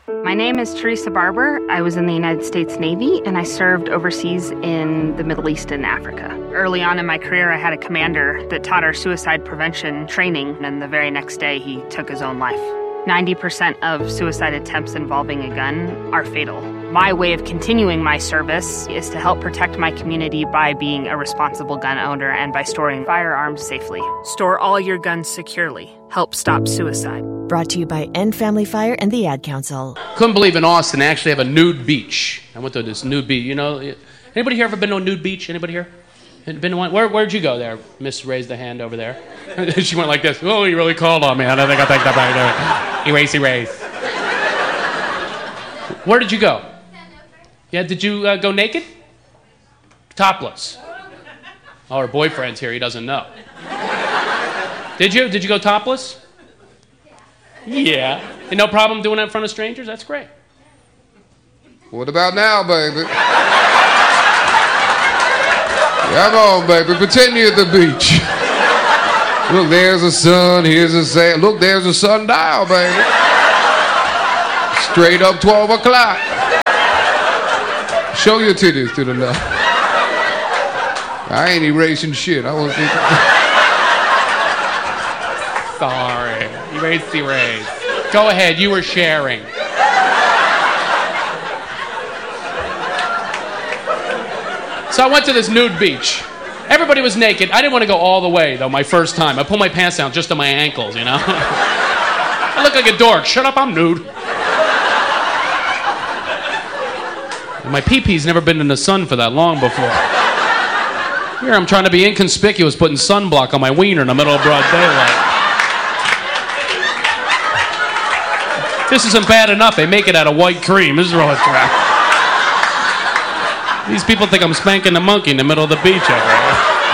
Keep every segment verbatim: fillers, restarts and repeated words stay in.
My name is Teresa Barber. I was in the United States Navy, and I served overseas in the Middle East and Africa. Early on in my career, I had a commander that taught our suicide prevention training, and the very next day, he took his own life. ninety percent of suicide attempts involving a gun are fatal. My way of continuing my service is to help protect my community by being a responsible gun owner and by storing firearms safely. Store all your guns securely. Help stop suicide. Brought to you by End Family Fire and the Ad Council. Couldn't believe in Austin they actually have a nude beach. I went to this nude beach. You know, anybody here ever been to a nude beach? Anybody here? Been to one? Where, where'd you go there? Miss raised a hand over there. She went like this. Oh, you really called on me. I don't think I'll take that back there. Erase, erase. Where did you go? Yeah, did you uh, go naked? Topless. Oh, her boyfriend's here. He doesn't know. Did you? Did you go topless? Yeah. And no problem doing that in front of strangers? That's great. What about now, baby? Come on, baby. Pretend you're at the beach. Look, there's the sun. Here's the sand. Look, there's the sundial, baby. Straight up twelve o'clock. Show your titties to the left. I ain't erasing shit. I want to see. Sorry. Erase, erase. Go ahead. You were sharing. So I went to this nude beach. Everybody was naked. I didn't want to go all the way, though, my first time. I pulled my pants down just to my ankles, you know? I look like a dork. Shut up, I'm nude. My pee-pee's never been in the sun for that long before. Here I'm trying to be inconspicuous, putting sunblock on my wiener in the middle of broad daylight. This isn't bad enough. They make it out of white cream. This is really crap. These people think I'm spanking a monkey in the middle of the beach over here.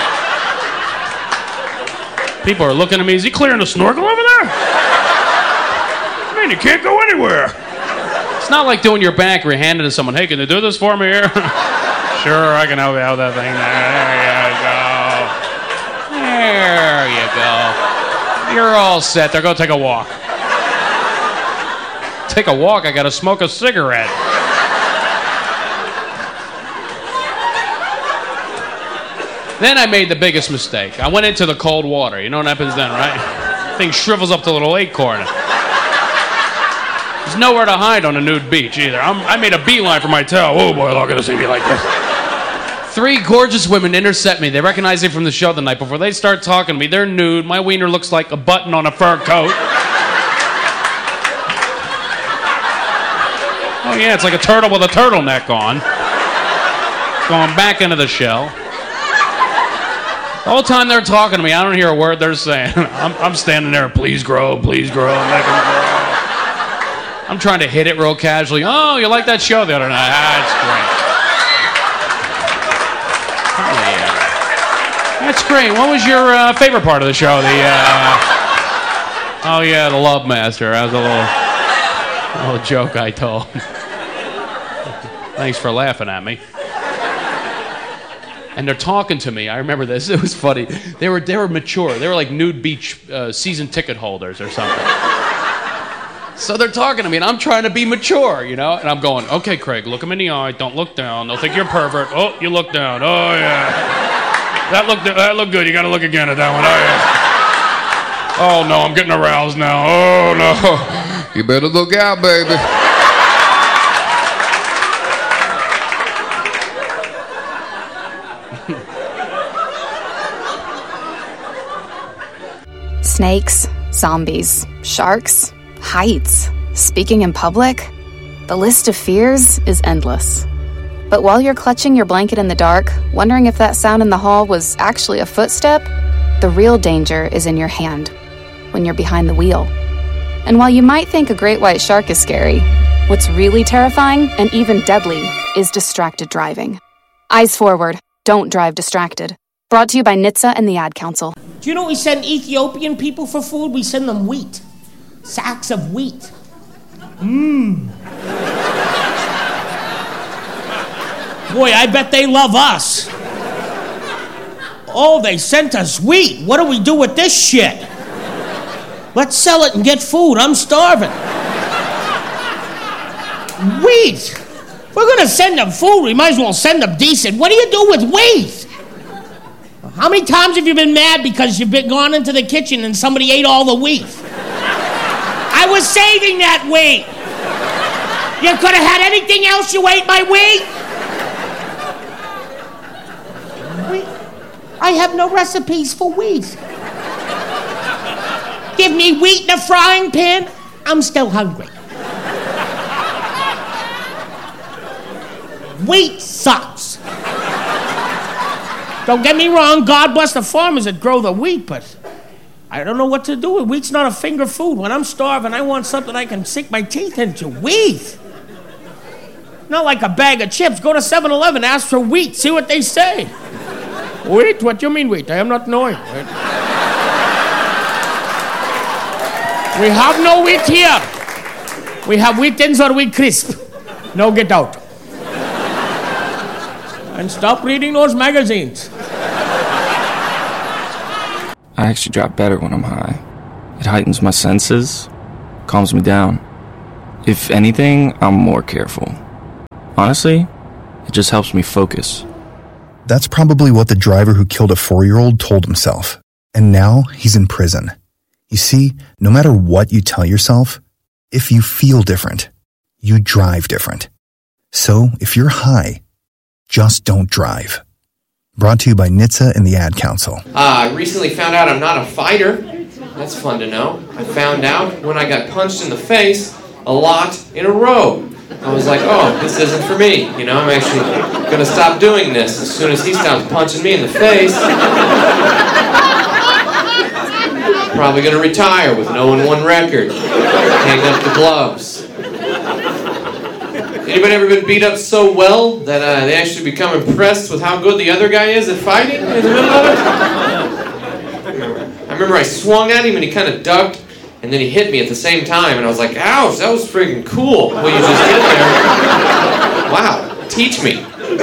People are looking at me. Is he clearing the snorkel over there? Man, you can't go anywhere. It's not like doing your bank where you hand it to someone. Hey, can you do this for me here? Sure, I can help you out with that thing there. There you go. There you go. You're all set there. Go take a walk. Take a walk? I gotta smoke a cigarette. Then I made the biggest mistake. I went into the cold water. You know what happens then, right? Thing shrivels up to a little acorn. There's nowhere to hide on a nude beach either. I'm, I made a beeline for my tail. Oh boy, look at this, be like this. Three gorgeous women intercept me. They recognize me from the show the night before. They start talking to me. They're nude. My wiener looks like a button on a fur coat. Oh yeah, it's like a turtle with a turtleneck on. Going back into the shell. The whole time they're talking to me, I don't hear a word they're saying. I'm, I'm standing there, please grow, please grow, make them grow. I'm trying to hit it real casually. Oh, you like that show the other night? Ah, it's great. Oh, yeah. That's great. What was your uh, favorite part of the show? The uh... Oh, yeah, the Love Master. That was a little, little joke I told. Thanks for laughing at me. And they're talking to me. I remember this. It was funny. They were they were mature. They were like nude beach uh, season ticket holders or something. So they're talking to me, and I'm trying to be mature, you know? And I'm going, okay, Craig, look them in the eye. Don't look down. They'll think you're a pervert. Oh, you look down. Oh, yeah. That looked that looked good. You got to look again at that one. Oh, yeah. Oh, no, I'm getting aroused now. Oh, no. You better look out, baby. Snakes, zombies, sharks, heights, speaking in public. The list of fears is endless. But while you're clutching your blanket in the dark, wondering if that sound in the hall was actually a footstep, the real danger is in your hand, when you're behind the wheel. And while you might think a great white shark is scary, what's really terrifying and even deadly is distracted driving. Eyes forward, don't drive distracted. Brought to you by N H T S A and the Ad Council. Do you know we send Ethiopian people for food? We send them wheat. Sacks of wheat. Mmm. Boy, I bet they love us. Oh, they sent us wheat. What do we do with this shit? Let's sell it and get food. I'm starving. Wheat? We're gonna send them food, we might as well send them decent. What do you do with wheat? How many times have you been mad because you've been gone into the kitchen and somebody ate all the wheat? I was saving that wheat. You could have had anything else, you ate my wheat? Wheat? I have no recipes for wheat. Give me wheat in a frying pan, I'm still hungry. Wheat sucks. Don't get me wrong, God bless the farmers that grow the wheat, but I don't know what to do with wheat's not a finger food. When I'm starving, I want something I can sink my teeth into. Wheat. Not like a bag of chips. Go to seven eleven, ask for wheat, see what they say. Wheat? What do you mean wheat? I am not knowing. We have no wheat here. We have wheat thins or wheat crisp. No, get out. And stop reading those magazines. I actually drop better when I'm high. It heightens my senses, calms me down. If anything, I'm more careful. Honestly, it just helps me focus. That's probably what the driver who killed a four-year-old told himself. And now he's in prison. You see, no matter what you tell yourself, if you feel different, you drive different. So if you're high, just don't drive. Brought to you by N H T S A and the Ad Council. Uh, I recently found out I'm not a fighter. That's fun to know. I found out when I got punched in the face a lot in a row. I was like, oh, this isn't for me. You know, I'm actually going to stop doing this as soon as he stops punching me in the face. Probably going to retire with an oh and one record. Hang up the gloves. Anybody ever been beat up so well that uh, they actually become impressed with how good the other guy is at fighting in the middle of it? I remember I swung at him and he kind of ducked, and then he hit me at the same time, and I was like, ouch, that was freaking cool what you just did there. Wow, teach me.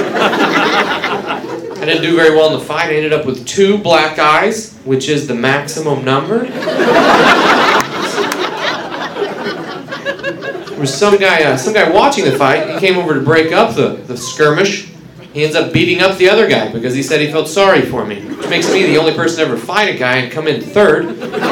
I didn't do very well in the fight. I ended up with two black eyes, which is the maximum number. There was some guy, uh, some guy watching the fight. He came over to break up the, the skirmish. He ends up beating up the other guy because he said he felt sorry for me, which makes me the only person to ever fight a guy and come in third.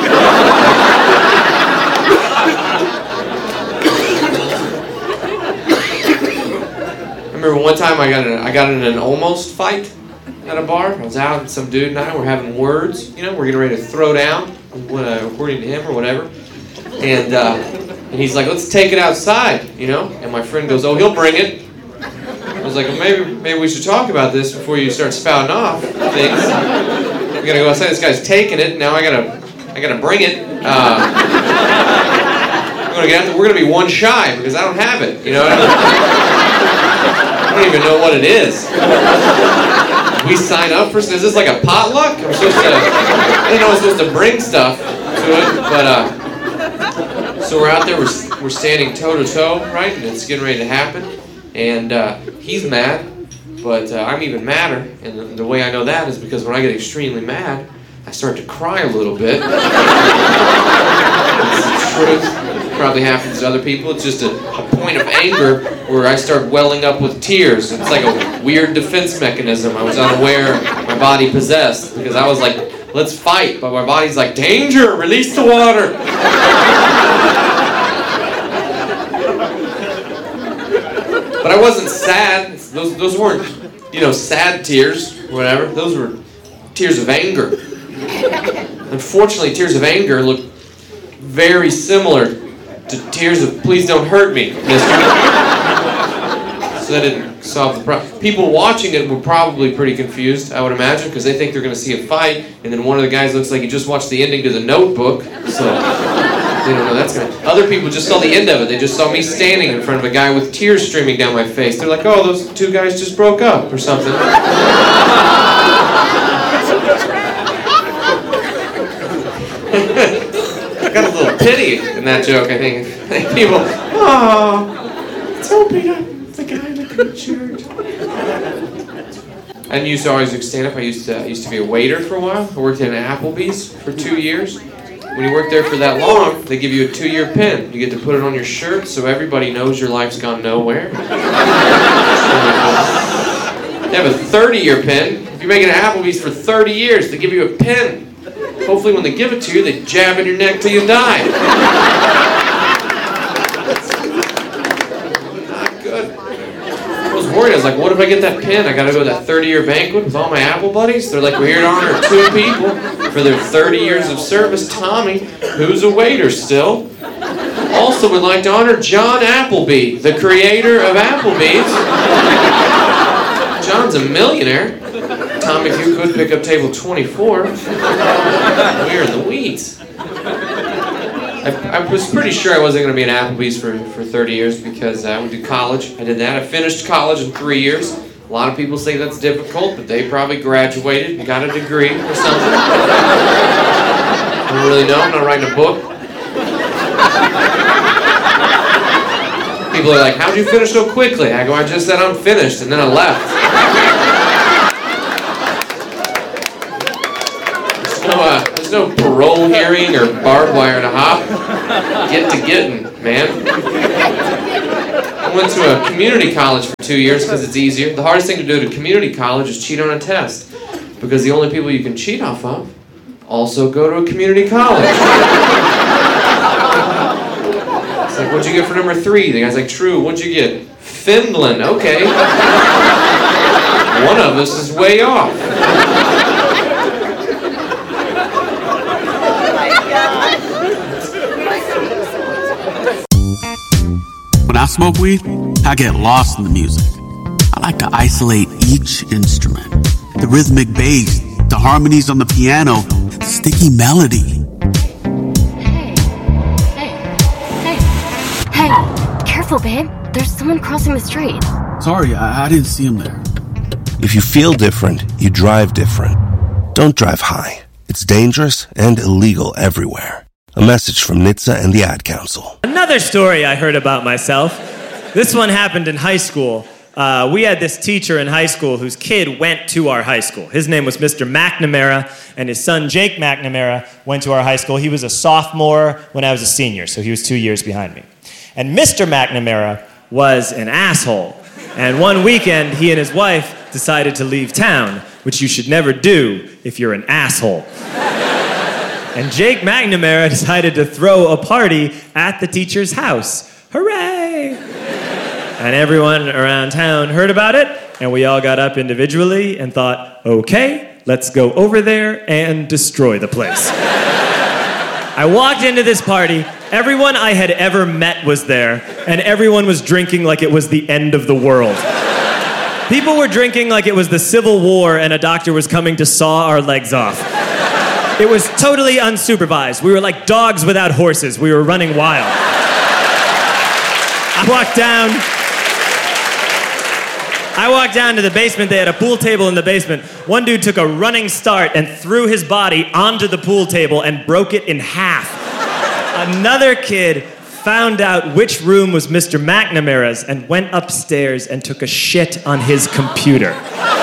I remember one time I got in, I got in an almost fight at a bar. I was out and some dude and I were having words. You know, we're getting ready to throw down, according to him or whatever. And uh, and he's like, let's take it outside, you know. And my friend goes, oh, he'll bring it. I was like, well, maybe maybe we should talk about this before you start spouting off things. We gotta go outside. This guy's taking it. Now I gotta I gotta bring it. Uh, I'm gonna get. We're gonna be one shy because I don't have it. You know. I don't, I don't even know what it is. We sign up for. Is this like a potluck? I'm supposed to. I didn't know I was supposed to bring stuff to it, but. Uh, So we're out there, we're, we're standing toe-to-toe, right? And it's getting ready to happen. And uh, he's mad, but uh, I'm even madder. And the, the way I know that is because when I get extremely mad, I start to cry a little bit. It's the truth. It probably happens to other people. It's just a, a point of anger where I start welling up with tears. It's like a weird defense mechanism I was unaware my body possessed. Because I was like, let's fight. But my body's like, danger, release the water. But I wasn't sad. Those those weren't, you know, sad tears, whatever. Those were tears of anger. Unfortunately, tears of anger look very similar to tears of please don't hurt me, mister. So that didn't solve the problem. People watching it were probably pretty confused, I would imagine, because they think they're going to see a fight, and then one of the guys looks like he just watched the ending to The Notebook, so... They don't know that's gonna. Other people just saw the end of it. They just saw me standing in front of a guy with tears streaming down my face. They're like, "Oh, those two guys just broke up or something." I got a little pity in that joke. I think. I think people, oh, it's hoping I'm the guy in the green shirt. I didn't used to always do stand up. I used to I used to be a waiter for a while. I worked at an Applebee's for two years. when you work there for that long, they give you a two-year pin. You get to put it on your shirt so everybody knows your life's gone nowhere. They have a thirty-year pin. If you're making an Applebee's for thirty years, they give you a pin. Hopefully when they give it to you, they jab in your neck till you die. Not good. I was worried. I was like, what if I get that pin? I gotta go to that thirty-year banquet with all my Apple buddies? They're like, we're here to honor two people for their thirty years of service. Tommy, who's a waiter still. Also would like to honor John Appleby, the creator of Applebee's. John's a millionaire. Tom, if you could pick up table twenty-four. We're in the weeds. I, I was pretty sure I wasn't going to be in Applebee's for, for thirty years because I went to college. I did that. I finished college in three years. A lot of people say that's difficult, but they probably graduated and got a degree or something. I don't really know. I'm not writing a book. People are like, how'd you finish so quickly? I go, I just said I'm finished, and then I left. There's no, uh, there's no parole hearing or barbed wire to hop. Get to getting, man. I went to a community college for two years because it's easier. The hardest thing to do at a community college is cheat on a test because the only people you can cheat off of also go to a community college. It's like, what'd you get for number three? The guy's like, true, what'd you get? Finland, okay. One of us is way off. When I smoke weed, I get lost in the music. I like to isolate each instrument. The rhythmic bass, the harmonies on the piano, the sticky melody. Hey, careful, babe. There's someone crossing the street. Sorry, I, I didn't see him there. If you feel different, you drive different. Don't drive high. It's dangerous and illegal everywhere. A message from N H T S A and the Ad Council. Another story I heard about myself. This one happened in high school. Uh, we had this teacher in high school whose kid went to our high school. His name was Mister McNamara, and his son Jake McNamara went to our high school. He was a sophomore when I was a senior, so he was two years behind me. And Mister McNamara was an asshole. And one weekend, he and his wife decided to leave town, which you should never do if you're an asshole. And Jake McNamara decided to throw a party at the teacher's house. Hooray! And everyone around town heard about it, and we all got up individually and thought, okay, let's go over there and destroy the place. I walked into this party. Everyone I had ever met was there, and everyone was drinking like it was the end of the world. People were drinking like it was the Civil War and a doctor was coming to saw our legs off. It was totally unsupervised. We were like dogs without horses. We were running wild. I walked down. I walked down to the basement. They had a pool table in the basement. One dude took a running start and threw his body onto the pool table and broke it in half. Another kid found out which room was Mister McNamara's and went upstairs and took a shit on his computer.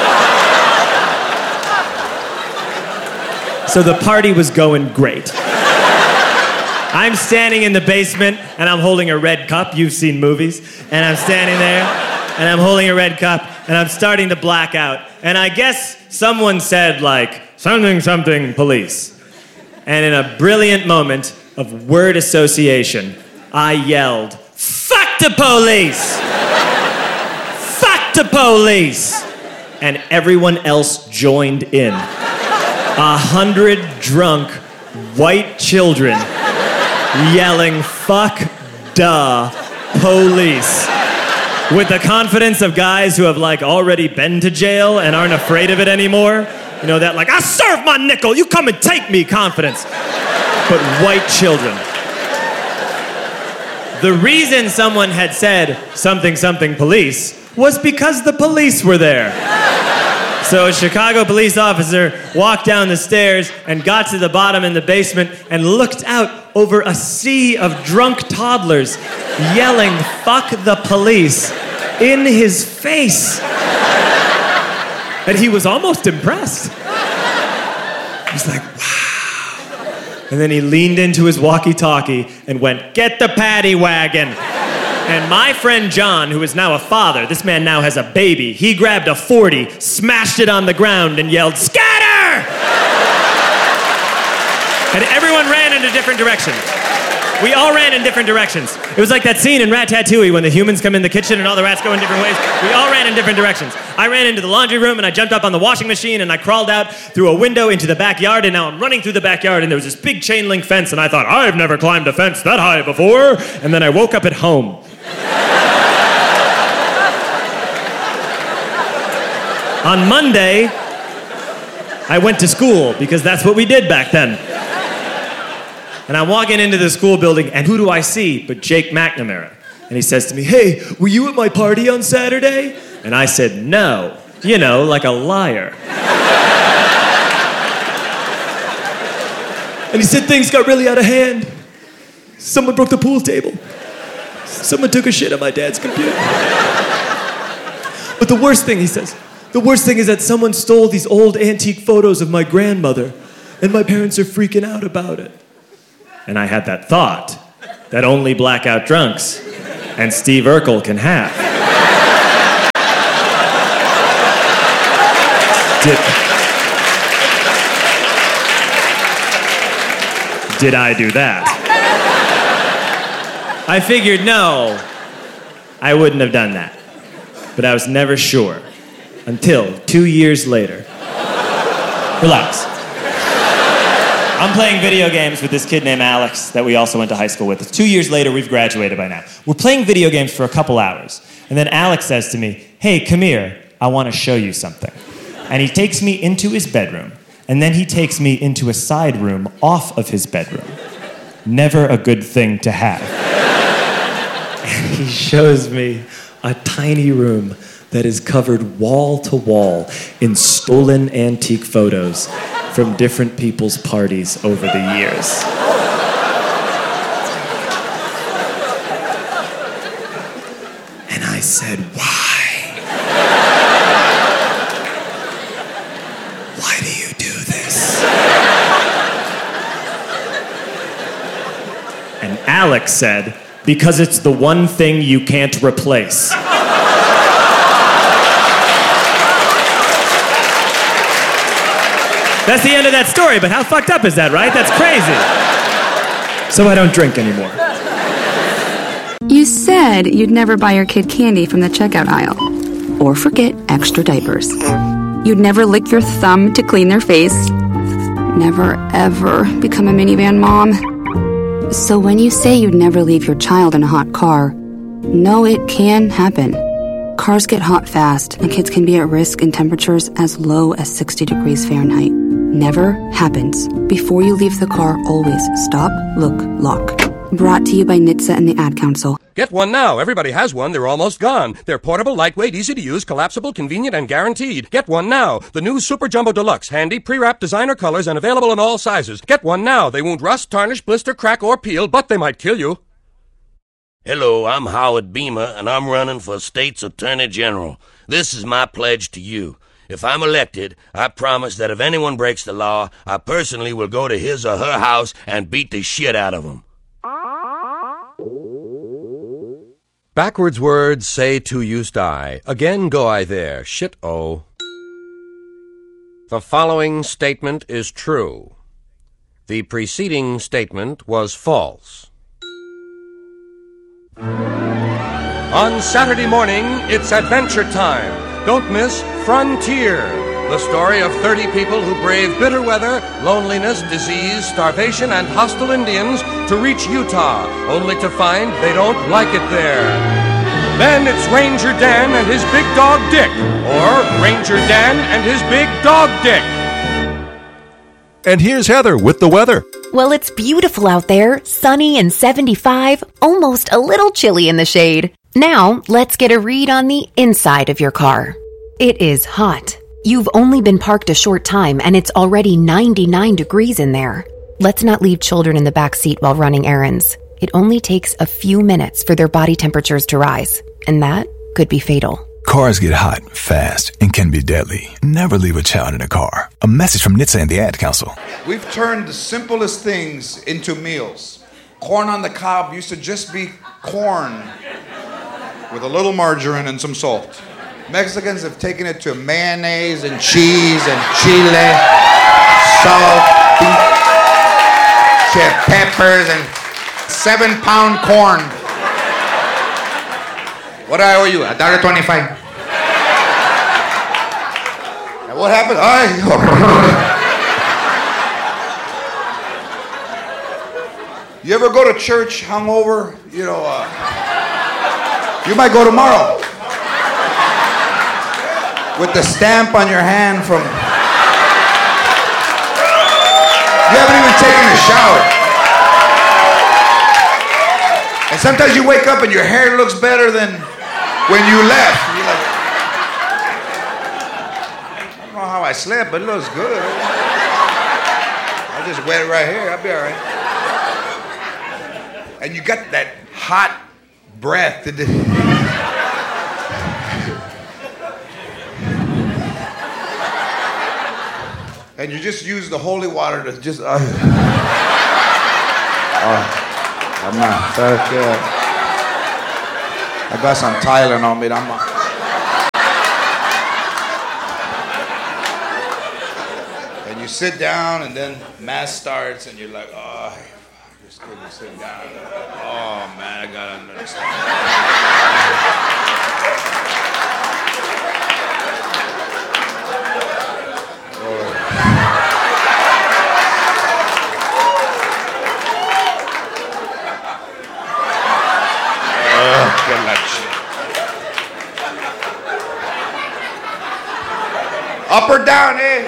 So the party was going great. I'm standing in the basement and I'm holding a red cup. You've seen movies. And I'm standing there and I'm holding a red cup and I'm starting to black out. And I guess someone said like, something, something, police. And in a brilliant moment of word association, I yelled, fuck the police! Fuck the police! And everyone else joined in. A hundred drunk white children yelling, fuck the police. With the confidence of guys who have like already been to jail and aren't afraid of it anymore. You know, that like, I serve my nickel, you come and take me confidence. But white children. The reason someone had said something, something police was because the police were there. So a Chicago police officer walked down the stairs and got to the bottom in the basement and looked out over a sea of drunk toddlers yelling, fuck the police, in his face. And he was almost impressed. He was like, wow, And then he leaned into his walkie-talkie and went, "Get the paddy wagon." And my friend John, who is now a father, this man now has a baby, he grabbed a forty, smashed it on the ground, and yelled, "Scatter!" And everyone ran in a different direction. We all ran in different directions. It was like that scene in Ratatouille when the humans come in the kitchen and all the rats go in different ways. We all ran in different directions. I ran into the laundry room and I jumped up on the washing machine and I crawled out through a window into the backyard, and now I'm running through the backyard and there was this big chain link fence and I thought, I've never climbed a fence that high before. And then I woke up at home. On Monday, I went to school because that's what we did back then. And I'm walking into the school building, and who do I see but Jake McNamara? And he says to me, "Hey, were you at my party on Saturday?" And I said, "No." You know, like a liar. And he said things got really out of hand. Someone broke the pool table. Someone took a shit on my dad's computer. But the worst thing, he says, the worst thing is that someone stole these old antique photos of my grandmother, and my parents are freaking out about it. And I had that thought that only blackout drunks and Steve Urkel can have. Did, did I do that? I figured, no, I wouldn't have done that. But I was never sure until two years later. Relax. I'm playing video games with this kid named Alex that we also went to high school with. It's two years later, we've graduated by now. We're playing video games for a couple hours. And then Alex says to me, "Hey, come here. I want to show you something." And he takes me into his bedroom. And then he takes me into a side room off of his bedroom. Never a good thing to have. And he shows me a tiny room that is covered wall to wall in stolen antique photos from different people's parties over the years. And I said, "Why? Why do you do this?" And Alex said, "Because it's the one thing you can't replace." That's the end of that story, but how fucked up is that, right? That's crazy. So I don't drink anymore. You said you'd never buy your kid candy from the checkout aisle. Or forget extra diapers. You'd never lick your thumb to clean their face. Never, ever become a minivan mom. So when you say you'd never leave your child in a hot car, no, it can happen. Cars get hot fast, and kids can be at risk in temperatures as low as sixty degrees Fahrenheit. Never happens. Before you leave the car, always stop, look, lock. Brought to you by N H T S A and the Ad Council. Get one now. Everybody has one. They're almost gone. They're portable, lightweight, easy to use, collapsible, convenient, and guaranteed. Get one now. The new Super Jumbo Deluxe. Handy, pre-wrapped designer colors and available in all sizes. Get one now. They won't rust, tarnish, blister, crack, or peel, but they might kill you. Hello, I'm Howard Beamer, and I'm running for state's Attorney General. This is my pledge to you. If I'm elected, I promise that if anyone breaks the law, I personally will go to his or her house and beat the shit out of them. Backwards words say to use die. Again go I there. Shit-oh. The following statement is true. The preceding statement was false. On Saturday morning, it's adventure time. Don't miss Frontier, the story of thirty people who brave bitter weather, loneliness, disease, starvation, and hostile Indians to reach Utah, only to find they don't like it there. Then it's Ranger Dan and his big dog Dick, or Ranger Dan and his big dog Dick. And here's Heather with the weather. Well, it's beautiful out there, sunny and seventy-five, almost a little chilly in the shade. Now, let's get a read on the inside of your car. It is hot. You've only been parked a short time and it's already ninety-nine degrees in there. Let's not leave children in the back seat while running errands. It only takes a few minutes for their body temperatures to rise, and that could be fatal. Cars get hot, fast, and can be deadly. Never leave a child in a car. A message from N H T S A and the Ad Council. We've turned the simplest things into meals. Corn on the cob used to just be corn with a little margarine and some salt. Mexicans have taken it to mayonnaise and cheese and chile, salt, peppers, and seven pound corn. What do I owe you? A dollar twenty-five. And what happened? I. You ever go to church hungover? You know, uh, you might go tomorrow with the stamp on your hand from. You haven't even taken a shower. And sometimes you wake up and your hair looks better than when you left. You're like, I don't know how I slept, but it looks good. I'll just wet it right here. I'll be all right. And you got that hot breath. And you just use the holy water to just. Uh, uh, I'm not so good. I got some Thailand on me. I'm not. And you sit down, and then mass starts, and you're like, oh, I just couldn't sit down. Oh man, I gotta understand. Up or down, eh?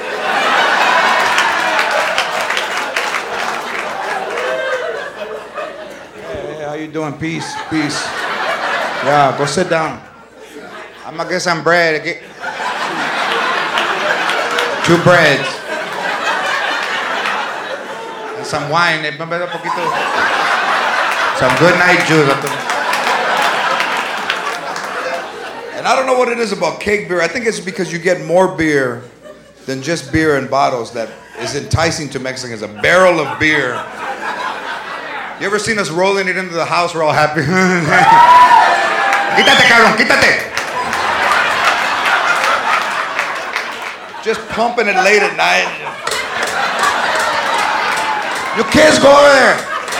Hey, how you doing? Peace, peace. Yeah, go sit down. I'm gonna get some bread. Get two breads. And some wine. Some good night juice. And I don't know what it is about cake beer. I think it's because you get more beer than just beer in bottles that is enticing to Mexicans. A barrel of beer. You ever seen us rolling it into the house? We're all happy. Quítate, cabrón, quítate. Just pumping it late at night. You kids go over there.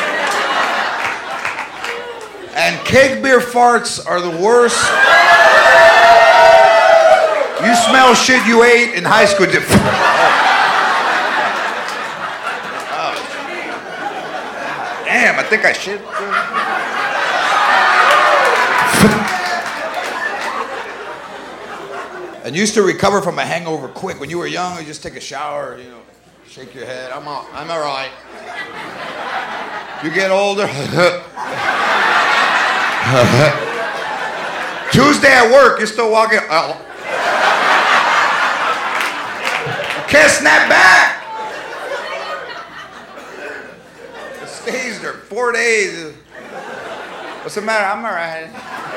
And cake beer farts are the worst. You smell shit you ate in high school. Oh. Damn, I think I shit. And you used to recover from a hangover quick. When you were young, you just take a shower, you know, shake your head. I'm all, I'm all right. You get older. Tuesday at work, you're still walking. Uh, Can't snap back. It stays there four days. What's the matter? I'm all right.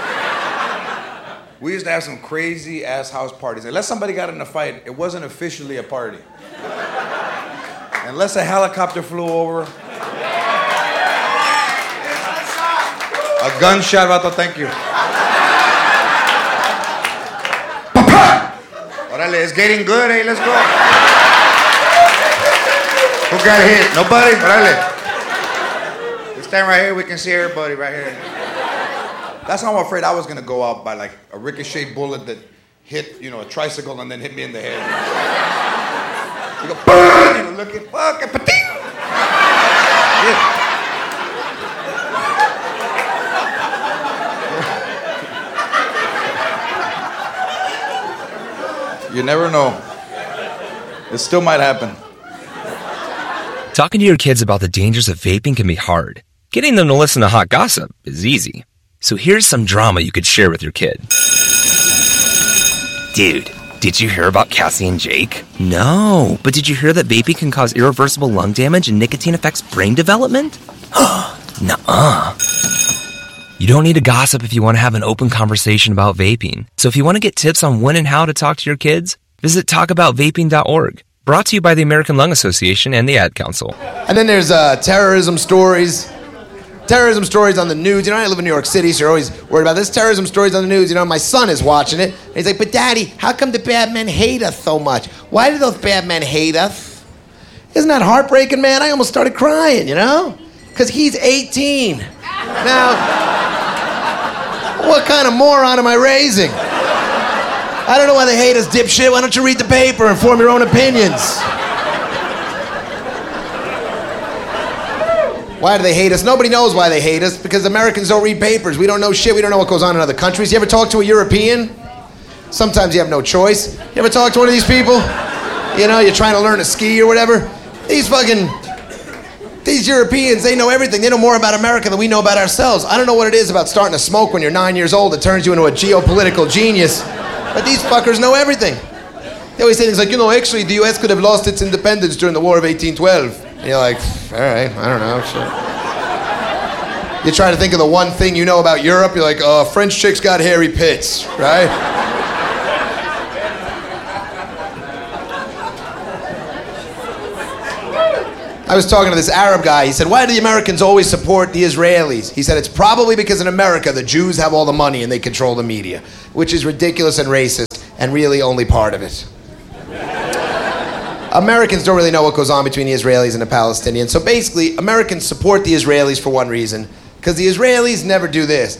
We used to have some crazy ass house parties. Unless somebody got in a fight, it wasn't officially a party. Unless a helicopter flew over. A gunshot, vato, thank you. Orale, it's getting good, hey, let's go. Who got hit? Nobody? Orale. Let's stand right here, we can see everybody right here. That's how I'm afraid I was gonna go out by like a ricochet bullet that hit, you know, a tricycle and then hit me in the head. You go, boom, you know, look at, fuck, and pating. Yeah. You never know. It still might happen. Talking to your kids about the dangers of vaping can be hard. Getting them to listen to hot gossip is easy. So here's some drama you could share with your kid. Dude, did you hear about Cassie and Jake? No, but did you hear that vaping can cause irreversible lung damage and nicotine affects brain development? Nuh-uh. You don't need to gossip if you want to have an open conversation about vaping. So if you want to get tips on when and how to talk to your kids, visit talk about vaping dot org. Brought to you by the American Lung Association and the Ad Council. And then there's uh, terrorism stories. Terrorism stories on the news. You know, I live in New York City, so you're always worried about this. Terrorism stories on the news. You know, my son is watching it. And he's like, but Daddy, how come the bad men hate us so much? Why do those bad men hate us? Isn't that heartbreaking, man? I almost started crying, you know? Because he's eighteen. Now, what kind of moron am I raising? I don't know why they hate us, dipshit. Why don't you read the paper and form your own opinions? Why do they hate us? Nobody knows why they hate us, because Americans don't read papers. We don't know shit. We don't know what goes on in other countries. You ever talk to a European? Sometimes you have no choice. You ever talk to one of these people? You know, you're trying to learn to ski or whatever. These fucking, these Europeans, they know everything. They know more about America than we know about ourselves. I don't know what it is about starting to smoke when you're nine years old that turns you into a geopolitical genius. But these fuckers know everything. They always say things like, you know, actually the U S could have lost its independence during the War of eighteen twelve. And you're like, all right, I don't know, shit. You try to think of the one thing you know about Europe, you're like, oh, French chicks got hairy pits, right? I was talking to this Arab guy. He said, why do the Americans always support the Israelis? He said, it's probably because in America, the Jews have all the money and they control the media, which is ridiculous and racist and really only part of it. Americans don't really know what goes on between the Israelis and the Palestinians. So basically, Americans support the Israelis for one reason, because the Israelis never do this.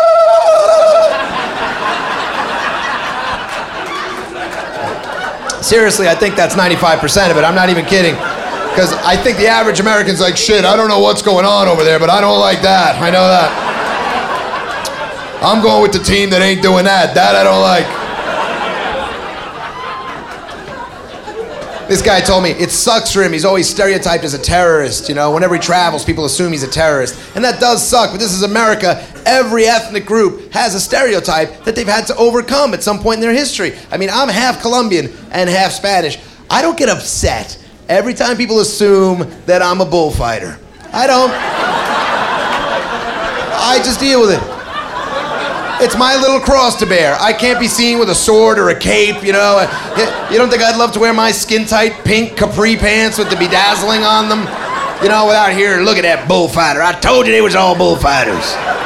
Seriously, I think that's ninety-five percent of it. I'm not even kidding. Because I think the average American's like, shit, I don't know what's going on over there, but I don't like that. I know that. I'm going with the team that ain't doing that. That I don't like. This guy told me it sucks for him. He's always stereotyped as a terrorist. You know, whenever he travels, people assume he's a terrorist. And that does suck, but this is America. Every ethnic group has a stereotype that they've had to overcome at some point in their history. I mean, I'm half Colombian and half Spanish. I don't get upset every time people assume that I'm a bullfighter. I don't. I just deal with it. It's my little cross to bear. I can't be seen with a sword or a cape, you know. You don't think I'd love to wear my skin-tight pink capri pants with the bedazzling on them? You know, without here, look at that bullfighter. I told you they was all bullfighters.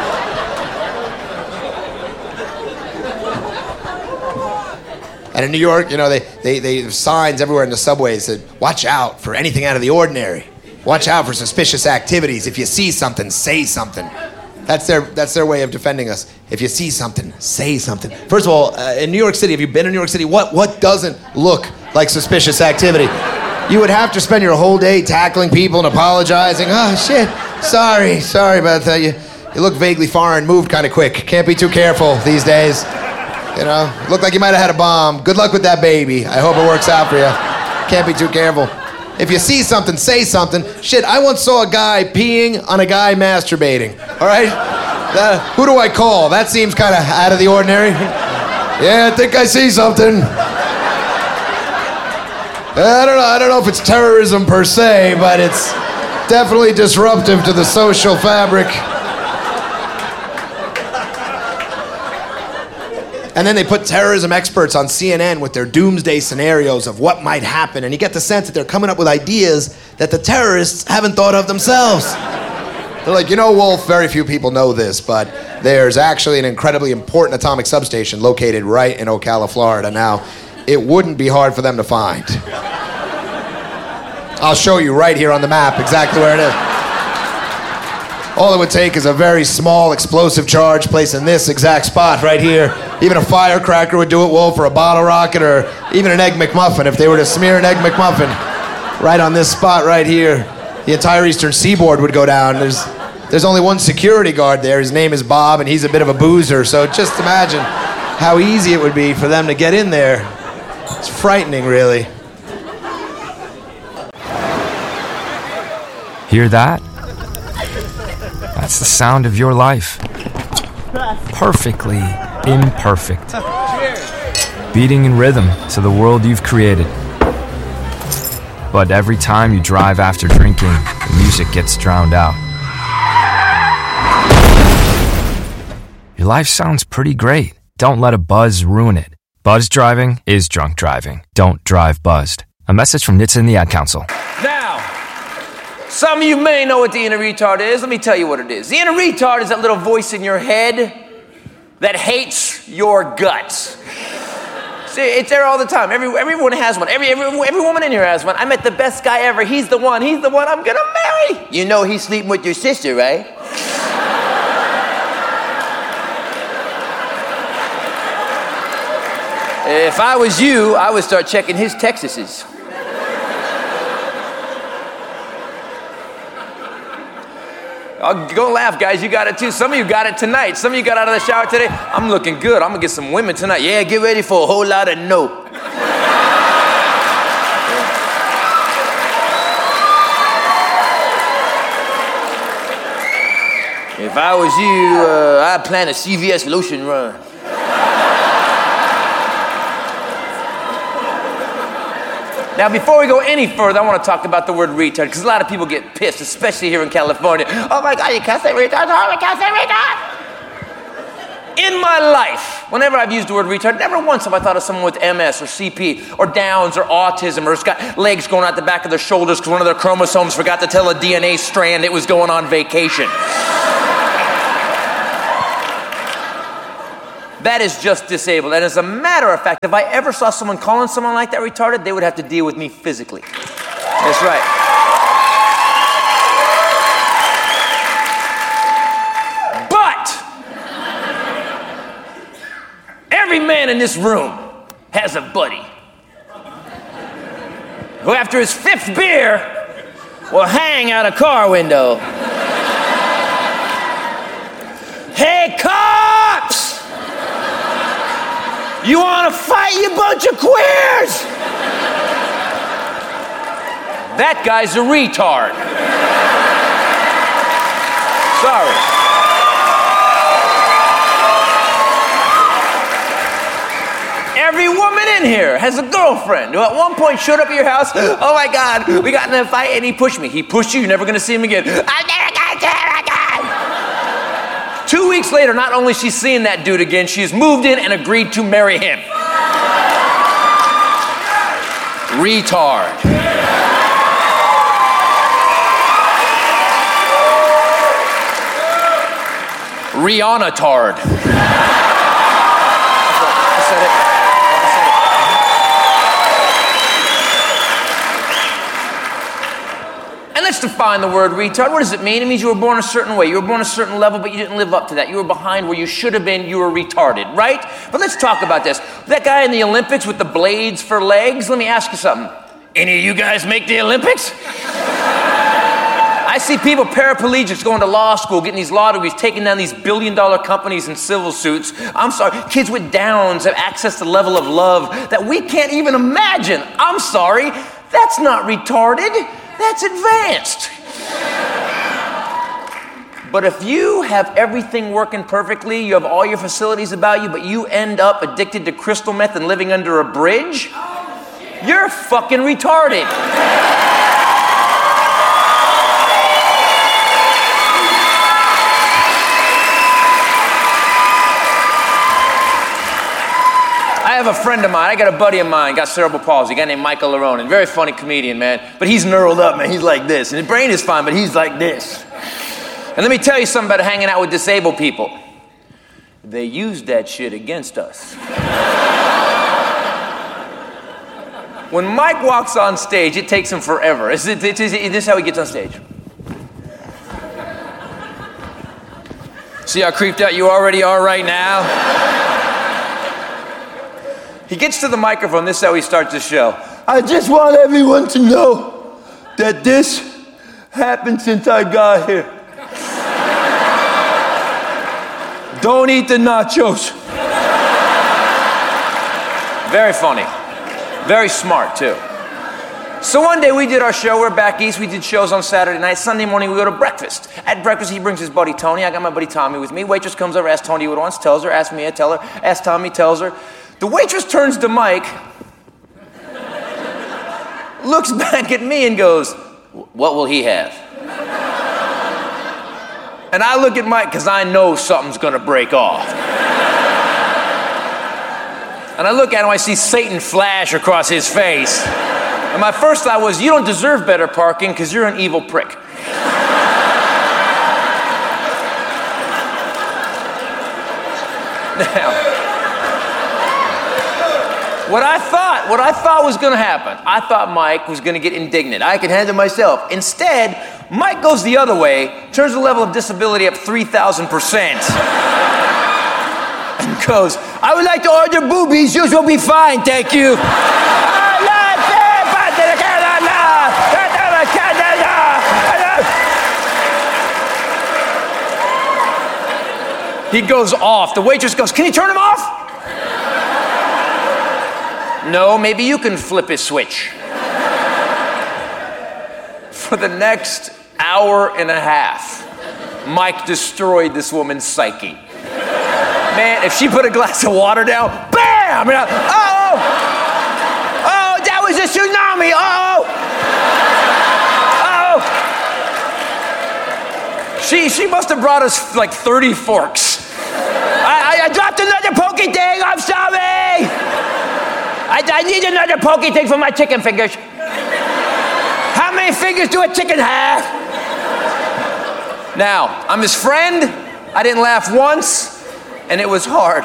And in New York, you know, they, they, they have signs everywhere in the subways that watch out for anything out of the ordinary. Watch out for suspicious activities. If you see something, say something. That's their that's their way of defending us. If you see something, say something. First of all, uh, in New York City, have you been in New York City? What what doesn't look like suspicious activity? You would have to spend your whole day tackling people and apologizing. Oh, shit. Sorry, sorry about that. You, you look vaguely foreign, moved kind of quick. Can't be too careful these days. You know, looked like you might have had a bomb. Good luck with that baby. I hope it works out for you. Can't be too careful. If you see something, say something. Shit, I once saw a guy peeing on a guy masturbating. All right? That, who do I call? That seems kind of out of the ordinary. Yeah, I think I see something. I don't know. I don't know if it's terrorism per se, but it's definitely disruptive to the social fabric. And then they put terrorism experts on C N N with their doomsday scenarios of what might happen, and you get the sense that they're coming up with ideas that the terrorists haven't thought of themselves. They're like, you know, Wolf, very few people know this, but there's actually an incredibly important atomic substation located right in Ocala, Florida. Now, it wouldn't be hard for them to find. I'll show you right here on the map exactly where it is. All it would take is a very small explosive charge placed in this exact spot right here. Even a firecracker would do it, Wolf, or a bottle rocket, or even an Egg McMuffin. If they were to smear an Egg McMuffin right on this spot right here, the entire eastern seaboard would go down. There's, there's only one security guard there. His name is Bob, and he's a bit of a boozer. So just imagine how easy it would be for them to get in there. It's frightening, really. Hear that? That's the sound of your life. Perfectly imperfect. Beating in rhythm to the world you've created. But every time you drive after drinking, the music gets drowned out. Your life sounds pretty great. Don't let a buzz ruin it. Buzz driving is drunk driving. Don't drive buzzed. A message from N H T S A and the Ad Council. Now, some of you may know what the inner retard is. Let me tell you what it is. The inner retard is that little voice in your head that hates your guts. See, it's there all the time. Every, everyone has one. Every, every, every woman in here has one. I met the best guy ever. He's the one. He's the one I'm gonna marry. You know he's sleeping with your sister, right? If I was you, I would start checking his Texases. Oh, go laugh, guys. You got it too. Some of you got it tonight. Some of you got out of the shower today. I'm looking good. I'm gonna get some women tonight. Yeah, get ready for a whole lot of no. If I was you, uh, I'd plan a C V S lotion run. Now, before we go any further, I want to talk about the word retard, because a lot of people get pissed, especially here in California. Oh my God, you can't say retard. Oh, you can't say retard. In my life, whenever I've used the word retard, never once have I thought of someone with M S or C P or Downs or autism or has got legs going out the back of their shoulders because one of their chromosomes forgot to tell a D N A strand it was going on vacation. That is just disabled. And as a matter of fact, if I ever saw someone calling someone like that retarded, they would have to deal with me physically. That's right. But every man in this room has a buddy who, after his fifth beer, will hang out a car window. Hey, cops! You want to fight, you bunch of queers? That guy's a retard. Sorry. Every woman in here has a girlfriend who at one point showed up at your house. Oh my God, we got in a fight and he pushed me. He pushed you, you're never going to see him again. I'm never going to see him again. Two weeks later, not only is she seeing that dude again, she's moved in and agreed to marry him. Retard. Rihanna-tard. I said it. And let's define the word retard. What does it mean? It means you were born a certain way. You were born a certain level, but you didn't live up to that. You were behind where you should have been. You were retarded, right? But let's talk about this. That guy in the Olympics with the blades for legs, let me ask you something. Any of you guys make the Olympics? I see people, paraplegics, going to law school, getting these law degrees, taking down these billion-dollar companies in civil suits. I'm sorry, kids with Downs have access to a level of love that we can't even imagine. I'm sorry, that's not retarded. That's advanced. But if you have everything working perfectly, you have all your facilities about you, but you end up addicted to crystal meth and living under a bridge, you're fucking retarded. I have a friend of mine, I got a buddy of mine, got cerebral palsy, a guy named Michael Larone, very funny comedian, man. But he's knurled up, man. He's like this. And his brain is fine, but he's like this. And let me tell you something about hanging out with disabled people. They use that shit against us. When Mike walks on stage, it takes him forever. Is it, it, is it, this is how he gets on stage. See how creeped out you already are right now? He gets to the microphone, this is how he starts the show. I just want everyone to know that this happened since I got here. Don't eat the nachos. Very funny. Very smart, too. So one day we did our show, we're back east, we did shows on Saturday night. Sunday morning we go to breakfast. At breakfast he brings his buddy Tony, I got my buddy Tommy with me. Waitress comes over, asks Tony what he wants, tells her, asks me, I tell her, asks Tommy, tells her. The waitress turns to Mike, looks back at me and goes, what will he have? And I look at Mike because I know something's gonna break off. And I look at him, I see Satan flash across his face. And my first thought was, you don't deserve better parking because you're an evil prick. Now, what I thought, what I thought was gonna happen, I thought Mike was gonna get indignant. I could handle myself. Instead, Mike goes the other way, turns the level of disability up three thousand percent. And goes, I would like to order boobies, yours will be fine, thank you. He goes off. The waitress goes, can you turn him off? No, maybe you can flip his switch. For the next hour and a half, Mike destroyed this woman's psyche. Man, if she put a glass of water down, bam! Oh, oh, that was a tsunami. Oh, oh. She she must have brought us like thirty forks. I, I, I dropped another pokey thing. I'm sorry. I, I need another pokey thing for my chicken fingers. How many fingers do a chicken have? Now, I'm his friend. I didn't laugh once, and it was hard.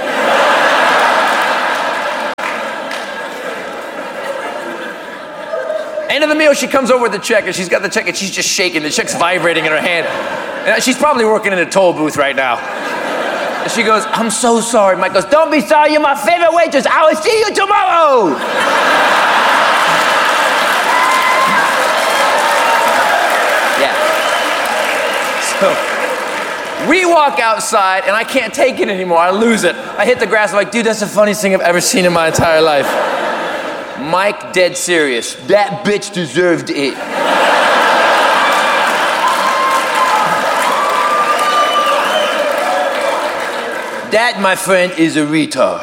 End of the meal, she comes over with the check, and she's got the check, and she's just shaking. The check's vibrating in her hand. And she's probably working in a toll booth right now. And she goes, I'm so sorry. Mike goes, don't be sorry, you're my favorite waitress. I will see you tomorrow. Yeah. So, we walk outside, and I can't take it anymore. I lose it. I hit the grass. I'm like, dude, that's the funniest thing I've ever seen in my entire life. Mike, dead serious. That bitch deserved it. That, my friend, is a retard.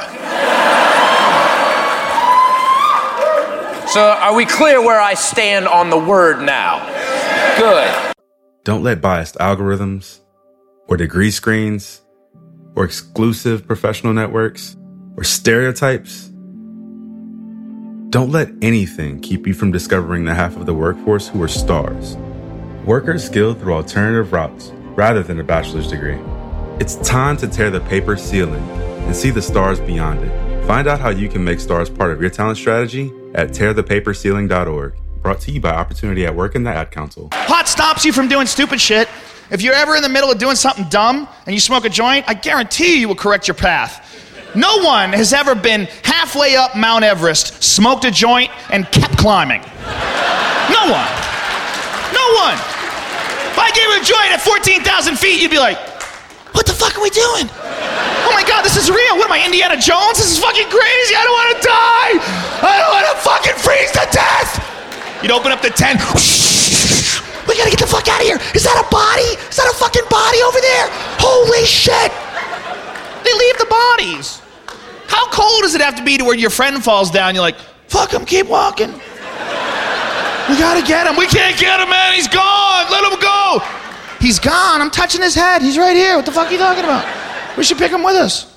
So, are we clear where I stand on the word now? Good. Don't let biased algorithms, or degree screens, or exclusive professional networks, or stereotypes, don't let anything keep you from discovering the half of the workforce who are stars. Workers skilled through alternative routes rather than a bachelor's degree. It's time to tear the paper ceiling and see the stars beyond it. Find out how you can make stars part of your talent strategy at tear the paper ceiling dot org. Brought to you by Opportunity at Work and the Ad Council. Pot stops you from doing stupid shit. If you're ever in the middle of doing something dumb and you smoke a joint, I guarantee you will correct your path. No one has ever been halfway up Mount Everest, smoked a joint, and kept climbing. No one. No one. If I gave you a joint at fourteen thousand feet, you'd be like, what the fuck are we doing? Oh my God, this is real. What am I, Indiana Jones? This is fucking crazy. I don't want to die. I don't want to fucking freeze to death. You'd open up the tent. We gotta get the fuck out of here. Is that a body? Is that a fucking body over there? Holy shit. They leave the bodies. How cold does it have to be to where your friend falls down? You're like, fuck him, keep walking. We gotta get him. We can't get him, man. He's gone. Let him go. He's gone. I'm touching his head. He's right here. What the fuck are you talking about? We should pick him with us.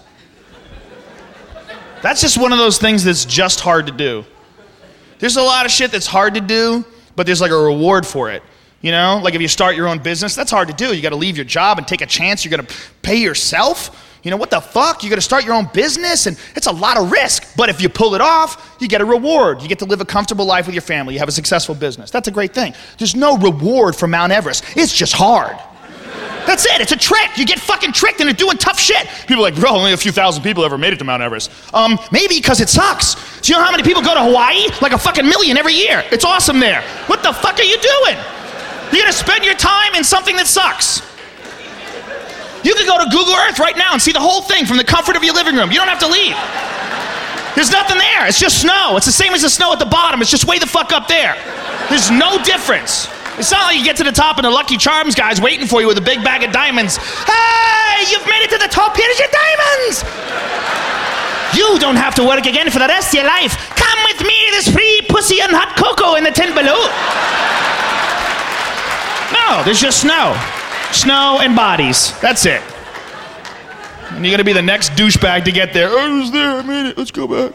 That's just one of those things that's just hard to do. There's a lot of shit that's hard to do, but there's like a reward for it. You know, like if you start your own business, that's hard to do. You got to leave your job and take a chance. You're going to pay yourself. You know, what the fuck? You got to start your own business, and it's a lot of risk. But if you pull it off, you get a reward. You get to live a comfortable life with your family. You have a successful business. That's a great thing. There's no reward for Mount Everest. It's just hard. That's it. It's a trick. You get fucking tricked into doing tough shit. People are like, bro, only a few thousand people ever made it to Mount Everest. Um, maybe because it sucks. Do you know how many people go to Hawaii? Like a fucking million every year. It's awesome there. What the fuck are you doing? You're gonna spend your time in something that sucks. You can go to Google Earth right now and see the whole thing from the comfort of your living room. You don't have to leave. There's nothing there. It's just snow. It's the same as the snow at the bottom. It's just way the fuck up there. There's no difference. It's not like you get to the top and the Lucky Charms guy's waiting for you with a big bag of diamonds. Hey, you've made it to the top. Here's your diamonds. You don't have to work again for the rest of your life. Come with me. There's free pussy and hot cocoa in the tent below. No, there's just snow. snow, and bodies. That's it. And you're gonna be the next douchebag to get there. I was there, I made it, let's go back.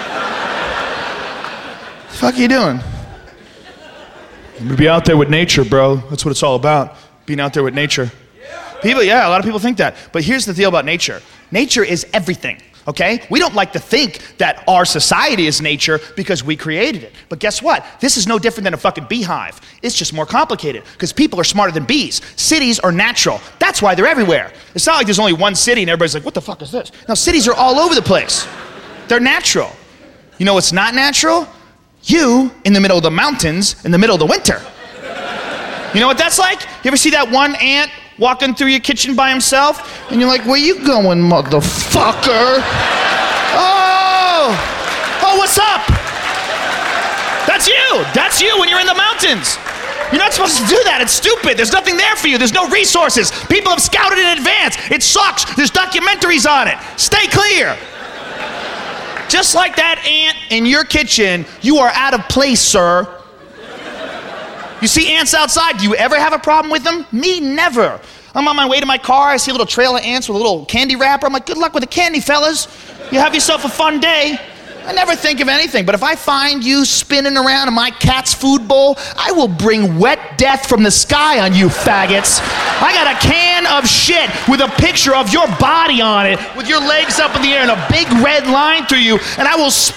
What the fuck are you doing? I'm gonna be out there with nature, bro. That's what it's all about. Being out there with nature. People, yeah, a lot of people think that. But here's the deal about nature. Nature is everything, okay? We don't like to think that our society is nature because we created it. But guess what? This is no different than a fucking beehive. It's just more complicated because people are smarter than bees. Cities are natural. That's why they're everywhere. It's not like there's only one city and everybody's like, what the fuck is this? No, cities are all over the place. They're natural. You know what's not natural? You in the middle of the mountains in the middle of the winter. You know what that's like? You ever see that one ant walking through your kitchen by himself? And you're like, where you going, motherfucker? Oh! Oh, what's up? That's you! That's you when you're in the mountains. You're not supposed to do that. It's stupid. There's nothing there for you. There's no resources. People have scouted in advance. It sucks. There's documentaries on it. Stay clear. Just like that ant in your kitchen, you are out of place, sir. You see ants outside, do you ever have a problem with them? Me, never. I'm on my way to my car, I see a little trail of ants with a little candy wrapper. I'm like, good luck with the candy, fellas. You have yourself a fun day. I never think of anything, but if I find you spinning around in my cat's food bowl, I will bring wet death from the sky on you faggots. I got a can of shit with a picture of your body on it, with your legs up in the air and a big red line through you, and I will